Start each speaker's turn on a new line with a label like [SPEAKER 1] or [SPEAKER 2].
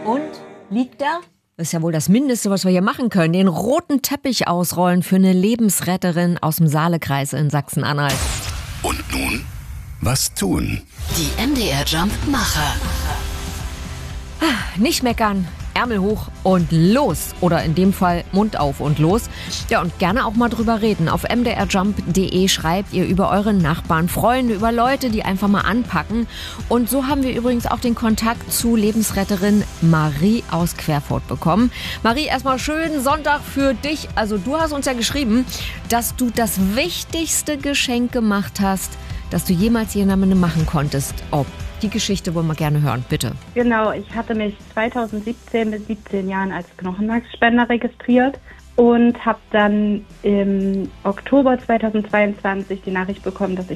[SPEAKER 1] Und? Liegt er? Das ist ja wohl das Mindeste, was wir hier machen können. Den roten Teppich ausrollen für eine Lebensretterin aus dem Saalekreis in Sachsen-Anhalt.
[SPEAKER 2] Und nun, was tun?
[SPEAKER 3] Die MDR Jump Macher.
[SPEAKER 1] Nicht meckern, Ärmel hoch und los. Oder in dem Fall Mund auf und los. Ja, und gerne auch mal drüber reden. Auf mdrjump.de schreibt ihr über eure Nachbarn, Freunde, über Leute, die einfach mal anpacken. Und so haben wir übrigens auch den Kontakt zu Lebensretterin Marie aus Querfurt bekommen. Marie, erstmal schönen Sonntag für dich. Also du hast uns ja geschrieben, dass du das wichtigste Geschenk gemacht hast, das du jemals jemandem machen konntest. Oh, die Geschichte wollen wir gerne hören, bitte.
[SPEAKER 4] Genau, ich hatte mich 2017 mit 17 Jahren als Knochenmarksspender registriert und habe dann im Oktober 2022 die Nachricht bekommen, dass ich